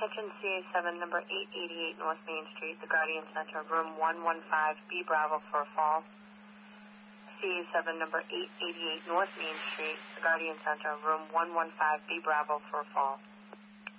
Attention CA7 number 888 North Main Street, the Guardian Center, room 115B Bravo for a fall. CA7 number 888 North Main Street, the Guardian Center, room 115B Bravo for a fall.